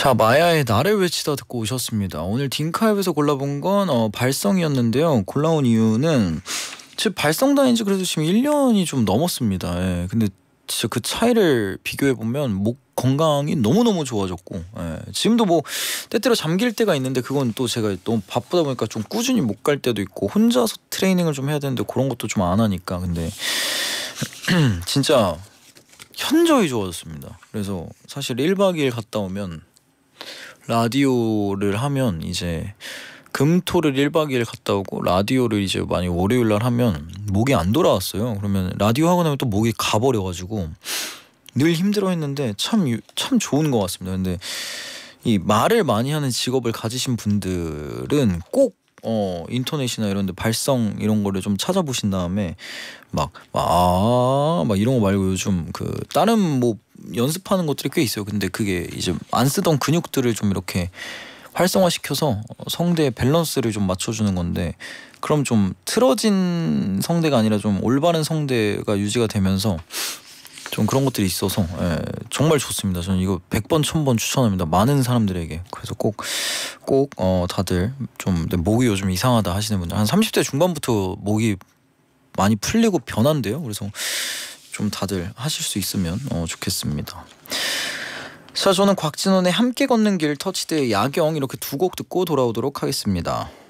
자, 마야의 나를 외치다 듣고 오셨습니다. 오늘 딩카앱에서 골라본 건 발성이었는데요. 골라온 이유는 지금 발성 다닌 지 그래도 지금 1년이 좀 넘었습니다. 예. 근데 진짜 그 차이를 비교해보면 목 건강이 너무너무 좋아졌고, 예. 지금도 뭐 때때로 잠길 때가 있는데 그건 또 제가 너무 바쁘다 보니까 좀 꾸준히 못 갈 때도 있고 혼자서 트레이닝을 좀 해야 되는데 그런 것도 좀 안 하니까. 근데 진짜 현저히 좋아졌습니다. 그래서 사실 1박 2일 갔다 오면 라디오를 하면 이제 금토를 1박 2일 갔다 오고 라디오를 이제 많이 월요일날 하면 목이 안 돌아왔어요. 그러면 라디오 하고 나면 또 목이 가버려가지고 늘 힘들어했는데 참 좋은 것 같습니다. 근데 이 말을 많이 하는 직업을 가지신 분들은 꼭 인터넷이나 이런 데 발성 이런 거를 좀 찾아보신 다음에 막 이런 거 말고 요즘 그 다른 뭐 연습하는 것들이 꽤 있어요. 근데 그게 이제 안 쓰던 근육들을 좀 이렇게 활성화시켜서 성대의 밸런스를 좀 맞춰주는 건데, 그럼 좀 틀어진 성대가 아니라 좀 올바른 성대가 유지가 되면서 좀 그런 것들이 있어서 정말 좋습니다. 저는 이거 100번 1000번 추천합니다. 많은 사람들에게. 그래서 꼭 다들 좀 목이 요즘 이상하다 하시는 분들, 한 30대 중반부터 목이 많이 풀리고 변한대요. 그래서 좀 다들 하실 수 있으면 좋겠습니다. 자, 저는 곽진원의 함께 걷는 길, 터치드의 야경 이렇게 두 곡 듣고 돌아오도록 하겠습니다.